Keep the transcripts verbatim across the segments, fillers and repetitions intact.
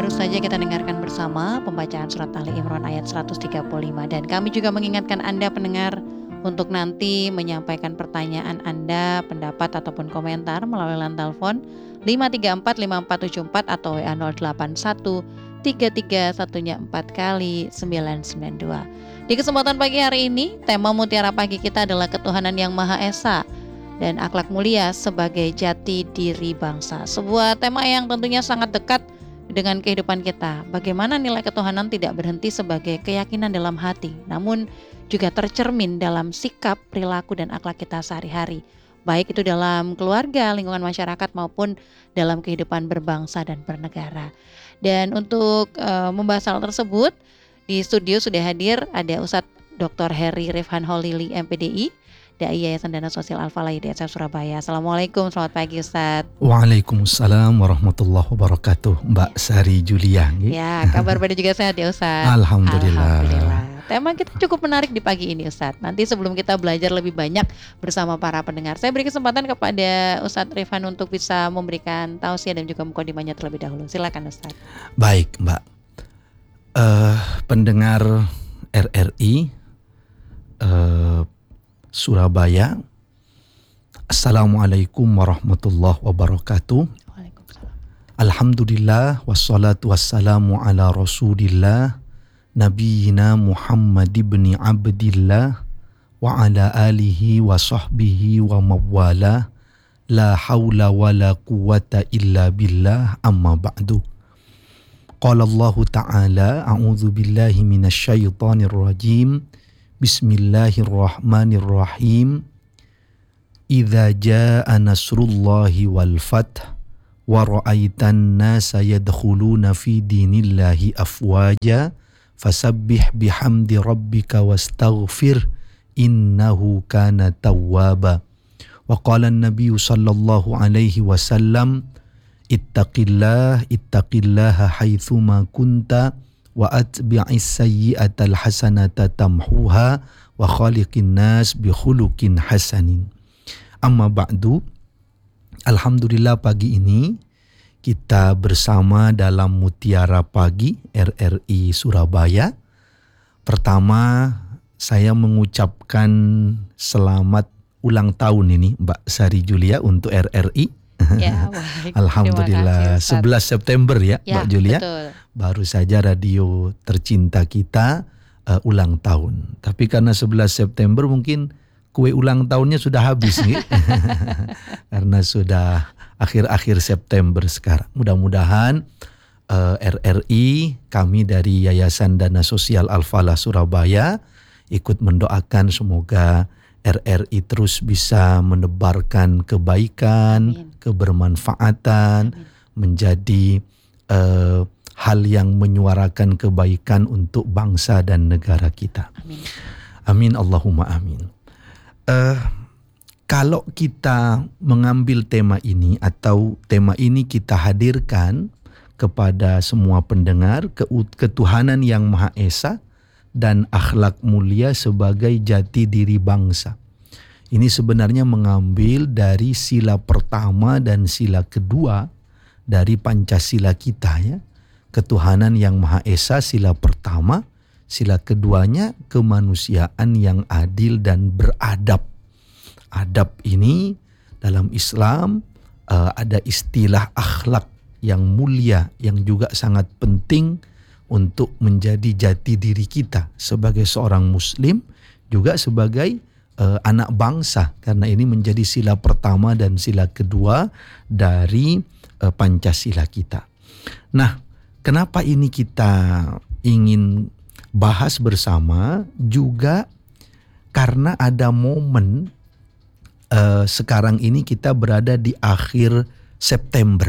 baru saja kita dengarkan bersama pembacaan surat Ali Imran ayat seratus tiga puluh lima. Dan kami juga mengingatkan Anda pendengar untuk nanti menyampaikan pertanyaan Anda, pendapat ataupun komentar melalui line telepon lima tiga empat lima empat tujuh empat atau W A nol delapan satu tiga tiga satunya empat kali sembilan sembilan dua. Di kesempatan pagi hari ini, tema Mutiara Pagi kita adalah ketuhanan yang Maha Esa dan akhlak mulia sebagai jati diri bangsa. Sebuah tema yang tentunya sangat dekat dengan kehidupan kita. Bagaimana nilai ketuhanan tidak berhenti sebagai keyakinan dalam hati, namun juga tercermin dalam sikap, perilaku, dan akhlak kita sehari-hari. Baik itu dalam keluarga, lingkungan masyarakat, maupun dalam kehidupan berbangsa dan bernegara. Dan untuk uh, membahas hal tersebut, di studio sudah hadir ada Ustadz doktor Heri Rifhan Holili M P D I, Dai Yayasan Dana Sosial Al-Falah D S F Surabaya. Assalamualaikum, selamat pagi Ustadz. Waalaikumsalam warahmatullahi wabarakatuh, Mbak Sari Julia. Ya, kabar pada juga sehat ya Ustadz. Alhamdulillah. Alhamdulillah. Tema kita cukup menarik di pagi ini Ustadz. Nanti sebelum kita belajar lebih banyak bersama para pendengar, saya beri kesempatan kepada Ustadz Rifhan untuk bisa memberikan tausiah dan juga mukadimahnya terlebih dahulu. Silakan Ustadz. Baik Mbak, uh, pendengar R R I uh, Surabaya, Assalamualaikum warahmatullahi wabarakatuh. Alhamdulillah wassalatu wassalamu ala rasulillah Nabiyina Muhammad ibn Abdillah wa ala alihi wa sahbihi wa mawala la hawla wa la quwata illa billah amma ba'du. Qala Allah ta'ala a'udzu billahi minasy syaithanir rajim. Bismillahirrahmanirrahim. Idza jaa nasrullahi wal fath wa ra'aitan nasa yadkhuluna fi dinillahi afwaja fasabbih bihamdi rabbika wastaghfir innahu kana tawwaba. Wa qala an-nabiy sallallahu alaihi wasallam ittaqillah ittaqillaha haitsuma kunta wa atbi'is sayyi'atal hasanata tamhuha wa khaliqin nas bi khuluqin hasanin. Amma ba'du. Alhamdulillah pagi ini kita bersama dalam Mutiara Pagi R R I Surabaya. Pertama, saya mengucapkan selamat ulang tahun ini Mbak Sari Julia untuk R R I. Ya, baik. Alhamdulillah, kasih, sebelas September ya, ya Mbak Julia. Betul. Baru saja radio tercinta kita uh, ulang tahun. Tapi karena sebelas September mungkin kue ulang tahunnya sudah habis nih. Karena sudah akhir-akhir September sekarang. Mudah-mudahan uh, R R I, kami dari Yayasan Dana Sosial Al-Falah Surabaya ikut mendoakan semoga R R I terus bisa menebarkan kebaikan, Amin. kebermanfaatan, Amin. menjadi uh, hal yang menyuarakan kebaikan untuk bangsa dan negara kita. Amin. Amin Allahumma amin. Uh, kalau kita mengambil tema ini atau tema ini kita hadirkan kepada semua pendengar, ketuhanan yang Maha Esa dan akhlak mulia sebagai jati diri bangsa. Ini sebenarnya mengambil dari sila pertama dan sila kedua dari Pancasila kita ya. Ketuhanan yang Maha Esa sila pertama, sila keduanya kemanusiaan yang adil dan beradab. Adab ini dalam Islam uh, ada istilah akhlak yang mulia yang juga sangat penting untuk menjadi jati diri kita sebagai seorang muslim, juga sebagai uh, anak bangsa, karena ini menjadi sila pertama dan sila kedua dari uh, Pancasila kita. Nah, kenapa ini kita ingin bahas bersama juga karena ada momen uh, sekarang ini kita berada di akhir September.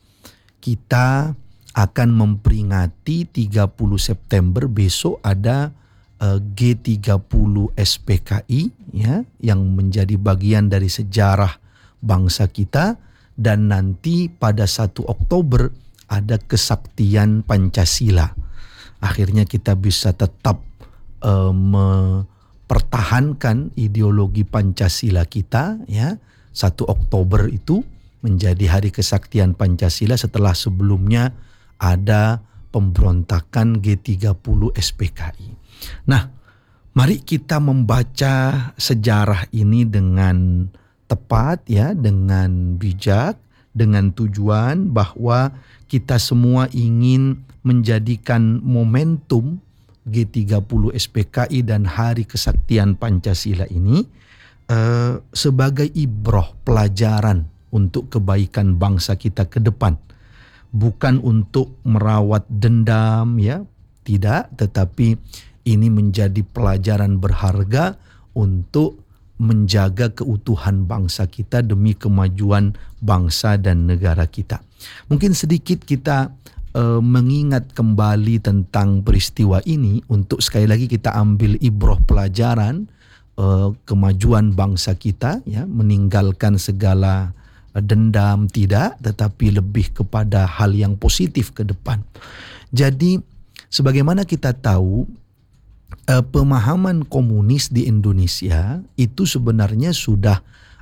Kita akan memperingati tiga puluh September, besok ada uh, G tiga puluh S P K I ya, yang menjadi bagian dari sejarah bangsa kita, dan nanti pada satu Oktober ada kesaktian Pancasila. Akhirnya kita bisa tetap uh, mempertahankan ideologi Pancasila kita ya. satu Oktober itu menjadi hari kesaktian Pancasila setelah sebelumnya ada pemberontakan G tiga puluh S P K I. Nah, mari kita membaca sejarah ini dengan tepat ya, dengan bijak, dengan tujuan bahwa kita semua ingin menjadikan momentum G tiga puluh S P K I dan Hari Kesaktian Pancasila ini uh, sebagai ibroh pelajaran untuk kebaikan bangsa kita ke depan. Bukan untuk merawat dendam ya, tidak, tetapi ini menjadi pelajaran berharga untuk menjaga keutuhan bangsa kita demi kemajuan bangsa dan negara kita. Mungkin sedikit kita uh, mengingat kembali tentang peristiwa ini untuk sekali lagi kita ambil ibroh pelajaran uh, kemajuan bangsa kita ya, meninggalkan segala uh, dendam tidak, tetapi lebih kepada hal yang positif ke depan. Jadi sebagaimana kita tahu Uh, pemahaman komunis di Indonesia itu sebenarnya sudah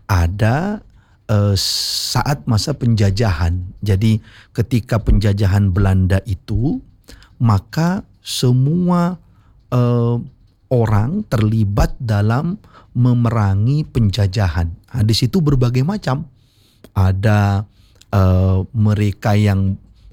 ada uh, saat masa penjajahan. Jadi ketika penjajahan Belanda itu, maka semua uh, orang terlibat dalam memerangi penjajahan. Nah, di situ berbagai macam. Ada uh, mereka yang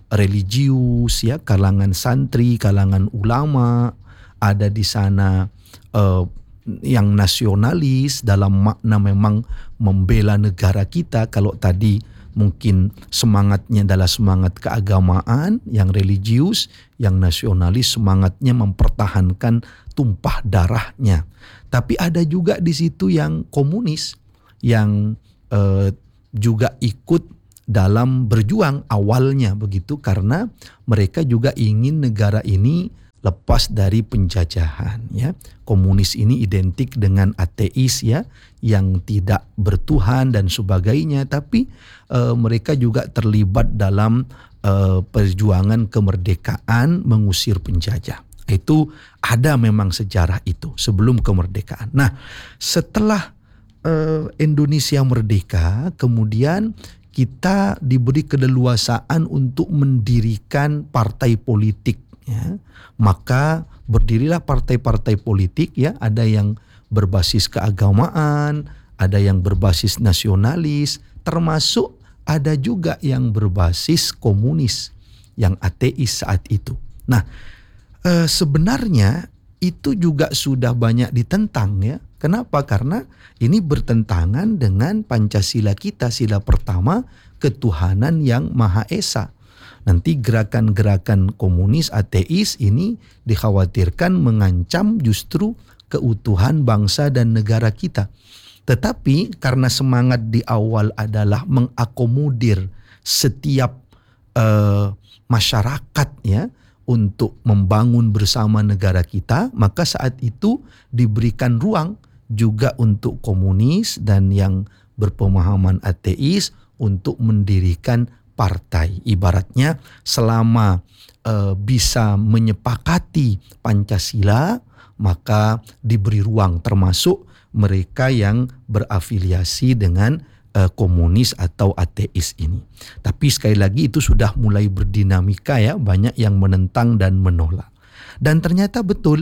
religius ya, kalangan santri, kalangan ulama. Ada di sana uh, yang nasionalis dalam makna memang membela negara kita. Kalau tadi mungkin semangatnya adalah semangat keagamaan, yang religius, yang nasionalis semangatnya mempertahankan tumpah darahnya. Tapi ada juga di situ yang komunis, yang uh, juga ikut dalam berjuang awalnya begitu, karena mereka juga ingin negara ini lepas dari penjajahan ya. Komunis ini identik dengan ateis ya, yang tidak bertuhan dan sebagainya, tapi e, mereka juga terlibat dalam e, perjuangan kemerdekaan mengusir penjajah. Itu ada memang sejarah itu sebelum kemerdekaan. Nah, setelah e, Indonesia merdeka, kemudian kita diberi keleluasaan untuk mendirikan partai politik. Ya, maka berdirilah partai-partai politik ya, ada yang berbasis keagamaan, ada yang berbasis nasionalis, termasuk ada juga yang berbasis komunis, yang ateis saat itu. Nah, e, sebenarnya itu juga sudah banyak ditentang ya. Kenapa? Karena ini bertentangan dengan Pancasila kita, sila pertama, ketuhanan yang Maha Esa. Nanti gerakan-gerakan komunis ateis ini dikhawatirkan mengancam justru keutuhan bangsa dan negara kita. Tetapi karena semangat di awal adalah mengakomodir setiap uh, masyarakat ya, untuk membangun bersama negara kita, maka saat itu diberikan ruang juga untuk komunis dan yang berpemahaman ateis untuk mendirikan partai. Ibaratnya selama e, bisa menyepakati Pancasila, maka diberi ruang, termasuk mereka yang berafiliasi dengan e, komunis atau ateis ini. Tapi sekali lagi itu sudah mulai berdinamika ya, banyak yang menentang dan menolak. Dan ternyata betul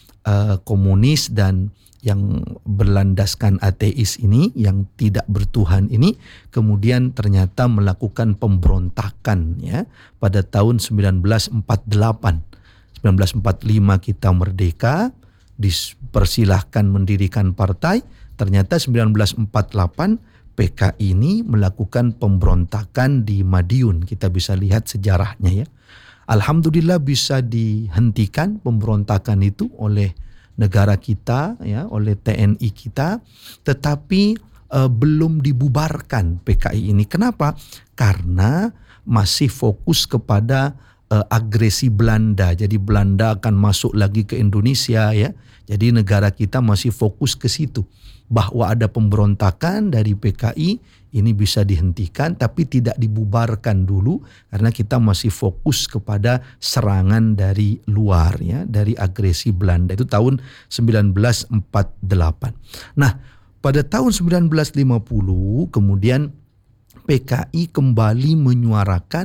e, komunis dan yang berlandaskan ateis ini, yang tidak bertuhan ini, kemudian ternyata melakukan pemberontakan ya pada tahun sembilan belas empat puluh delapan. sembilan belas empat puluh lima kita merdeka, dipersilahkan mendirikan partai. Ternyata sembilan belas empat puluh delapan P K I ini melakukan pemberontakan di Madiun. Kita bisa lihat sejarahnya ya. Alhamdulillah bisa dihentikan pemberontakan itu oleh negara kita ya, oleh T N I kita, tetapi uh, belum dibubarkan P K I ini. Kenapa? Karena masih fokus kepada uh, agresi Belanda. Jadi Belanda akan masuk lagi ke Indonesia ya. Jadi negara kita masih fokus ke situ. Bahwa ada pemberontakan dari P K I ini bisa dihentikan, tapi tidak dibubarkan dulu karena kita masih fokus kepada serangan dari luar ya, dari agresi Belanda. Itu tahun sembilan belas empat puluh delapan. Nah, pada tahun sembilan belas lima puluh kemudian P K I kembali menyuarakan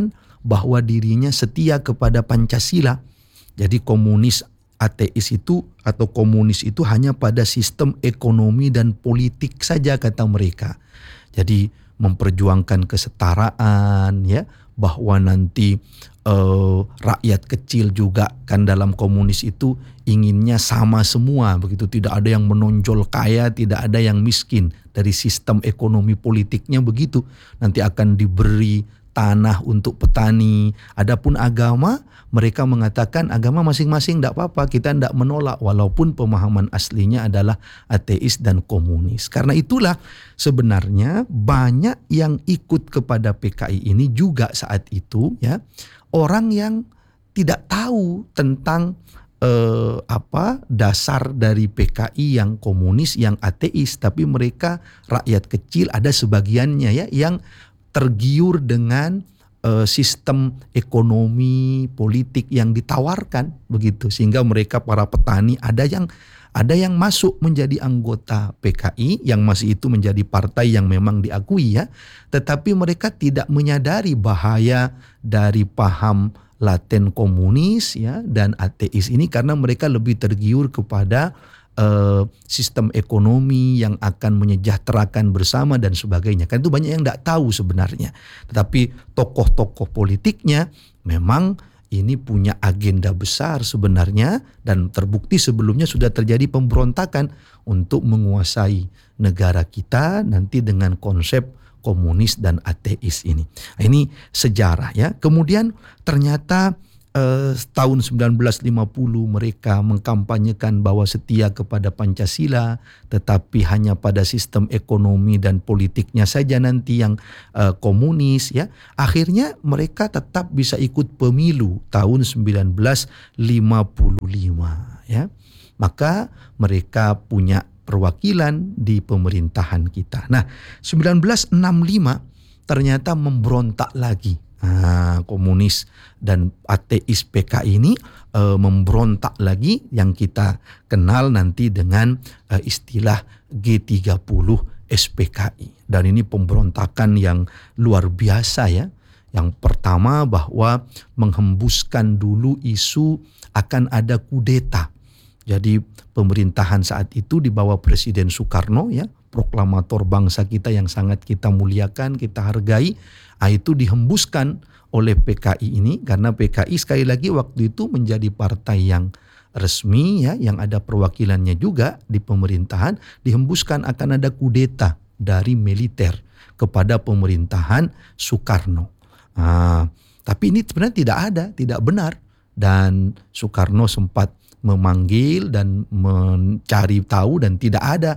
bahwa dirinya setia kepada Pancasila. Jadi komunis ateis itu atau komunis itu hanya pada sistem ekonomi dan politik saja kata mereka. Jadi memperjuangkan kesetaraan, ya, bahwa nanti eh, rakyat kecil juga kan dalam komunis itu inginnya sama semua begitu, tidak ada yang menonjol kaya, tidak ada yang miskin. Dari sistem ekonomi politiknya begitu, nanti akan diberi tanah untuk petani. Adapun agama, mereka mengatakan agama masing-masing tidak apa-apa, kita tidak menolak walaupun pemahaman aslinya adalah ateis dan komunis. Karena itulah sebenarnya banyak yang ikut kepada P K I ini juga saat itu, ya, orang yang tidak tahu tentang eh, apa dasar dari P K I yang komunis, yang ateis, tapi mereka rakyat kecil ada sebagiannya, ya, yang tergiur dengan uh, sistem ekonomi politik yang ditawarkan begitu, sehingga mereka para petani ada yang ada yang masuk menjadi anggota P K I, yang masih itu menjadi partai yang memang diakui, ya, tetapi mereka tidak menyadari bahaya dari paham laten komunis, ya, dan ateis ini karena mereka lebih tergiur kepada Uh, sistem ekonomi yang akan menyejahterakan bersama dan sebagainya. Kan itu banyak yang tidak tahu sebenarnya. Tetapi tokoh-tokoh politiknya memang ini punya agenda besar sebenarnya, dan terbukti sebelumnya sudah terjadi pemberontakan untuk menguasai negara kita nanti dengan konsep komunis dan ateis ini. Nah, ini sejarah, ya. Kemudian ternyata Eh, tahun sembilan belas lima puluh mereka mengkampanyekan bahwa setia kepada Pancasila, tetapi hanya pada sistem ekonomi dan politiknya saja nanti yang eh, komunis, ya. Akhirnya mereka tetap bisa ikut pemilu tahun sembilan belas lima puluh lima, ya. Maka mereka punya perwakilan di pemerintahan kita. Nah, sembilan belas enam puluh lima ternyata memberontak lagi. Nah, komunis dan ateis P K I ini e, memberontak lagi, yang kita kenal nanti dengan e, istilah G tiga puluh S P K I. Dan ini pemberontakan yang luar biasa, ya. Yang pertama bahwa menghembuskan dulu isu akan ada kudeta. Jadi pemerintahan saat itu di bawah Presiden Soekarno, ya, proklamator bangsa kita yang sangat kita muliakan, kita hargai, itu dihembuskan oleh P K I ini, karena P K I sekali lagi waktu itu menjadi partai yang resmi, ya, yang ada perwakilannya juga di pemerintahan, dihembuskan akan ada kudeta dari militer kepada pemerintahan Soekarno. Nah, tapi ini sebenarnya tidak ada, tidak benar, dan Soekarno sempat memanggil dan mencari tahu dan tidak ada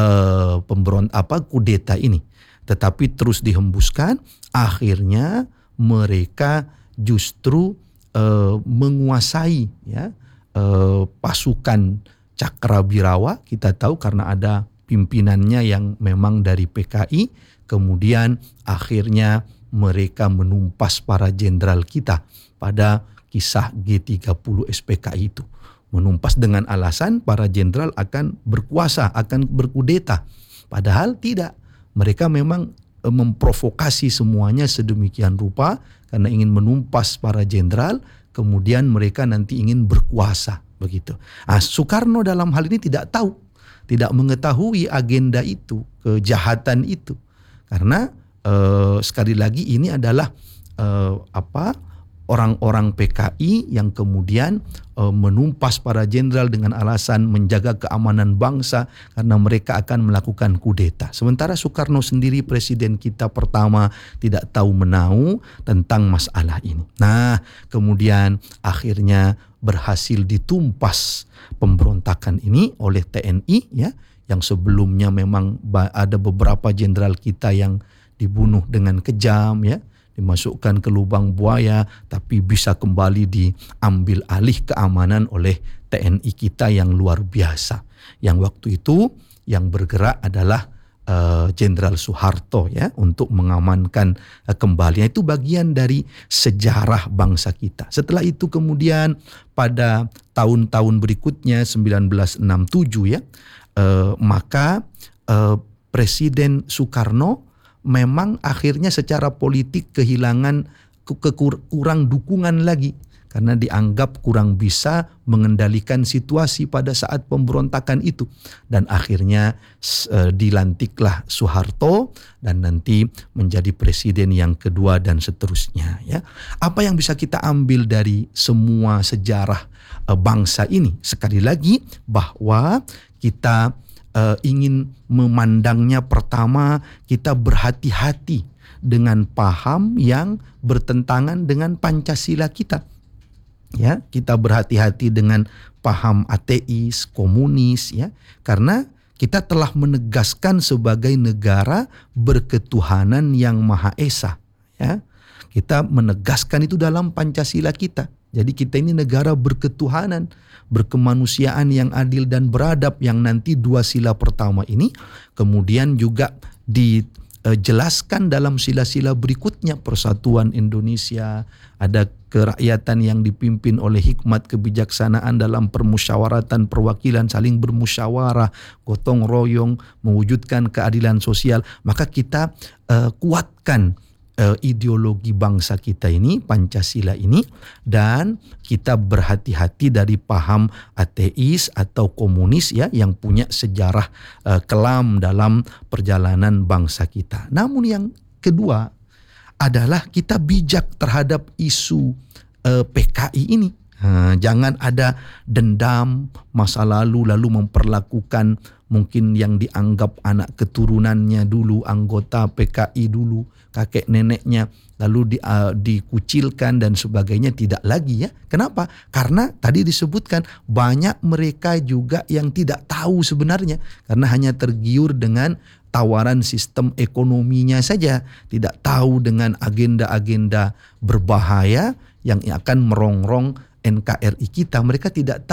uh, pemberontak apa kudeta ini, tetapi terus dihembuskan. Akhirnya mereka justru uh, menguasai, ya, uh, pasukan Cakrabirawa. Kita tahu karena ada pimpinannya yang memang dari P K I. Kemudian akhirnya mereka menumpas para jenderal kita pada kisah G tiga puluh S P K I itu. Menumpas dengan alasan para jenderal akan berkuasa, akan berkudeta. Padahal tidak. Mereka memang memprovokasi semuanya sedemikian rupa karena ingin menumpas para jenderal, kemudian mereka nanti ingin berkuasa begitu. Nah, Soekarno dalam hal ini tidak tahu, tidak mengetahui agenda itu, kejahatan itu, karena eh, sekali lagi ini adalah eh, apa orang-orang P K I yang kemudian e, menumpas para jenderal dengan alasan menjaga keamanan bangsa karena mereka akan melakukan kudeta. Sementara Soekarno sendiri, presiden kita pertama, tidak tahu menahu tentang masalah ini. Nah, kemudian akhirnya berhasil ditumpas pemberontakan ini oleh T N I, ya, yang sebelumnya memang ada beberapa jenderal kita yang dibunuh dengan kejam, ya, dimasukkan ke lubang buaya, tapi bisa kembali diambil alih keamanan oleh T N I kita yang luar biasa. Yang waktu itu yang bergerak adalah Jenderal uh, Soeharto, ya, untuk mengamankan uh, kembali. Itu bagian dari sejarah bangsa kita. Setelah itu kemudian pada tahun-tahun berikutnya sembilan belas enam puluh tujuh, ya, uh, maka uh, Presiden Soekarno memang akhirnya secara politik kehilangan kekur, kurang dukungan lagi karena dianggap kurang bisa mengendalikan situasi pada saat pemberontakan itu. Dan akhirnya uh, dilantiklah Soeharto dan nanti menjadi presiden yang kedua dan seterusnya. Ya, apa yang bisa kita ambil dari semua sejarah uh, bangsa ini? Sekali lagi bahwa kita uh, ingin memandangnya, pertama kita berhati-hati dengan paham yang bertentangan dengan Pancasila kita. Ya, kita berhati-hati dengan paham ateis, komunis, ya, karena kita telah menegaskan sebagai negara berketuhanan yang Maha Esa, ya. Kita menegaskan itu dalam Pancasila kita. Jadi kita ini negara berketuhanan, berkemanusiaan yang adil dan beradab, yang nanti dua sila pertama ini kemudian juga di jelaskan dalam sila-sila berikutnya. Persatuan Indonesia, ada kerakyatan yang dipimpin oleh hikmat kebijaksanaan dalam permusyawaratan perwakilan, saling bermusyawarah, gotong royong, mewujudkan keadilan sosial. Maka kita uh, kuatkan uh, ideologi bangsa kita ini, Pancasila ini, dan kita berhati-hati dari paham ateis atau komunis, ya, yang punya sejarah uh, kelam dalam perjalanan bangsa kita. Namun yang kedua adalah kita bijak terhadap isu uh, P K I ini. Uh, jangan ada dendam masa lalu lalu memperlakukan mungkin yang dianggap anak keturunannya dulu, anggota P K I dulu, kakek neneknya, lalu di, uh, dikucilkan dan sebagainya. Tidak lagi, ya. Kenapa? Karena tadi disebutkan banyak mereka juga yang tidak tahu sebenarnya, karena hanya tergiur dengan tawaran sistem ekonominya saja, tidak tahu dengan agenda-agenda berbahaya yang akan merongrong N K R I kita. Mereka tidak tahu